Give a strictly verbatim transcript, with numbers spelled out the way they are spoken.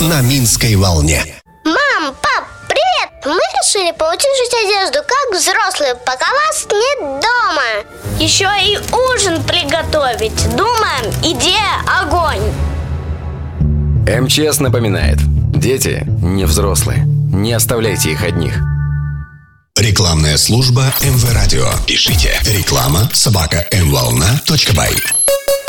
на Минской волне. Мам, пап, привет! Мы решили поутюжить одежду, как взрослые, пока вас нет дома. Еще и ужин приготовить. Думаем, идея огонь. эм че эс напоминает: дети не взрослые. Не оставляйте их одних. Рекламная служба эм вэ Радио. Пишите реклама собака эм волна точка бай.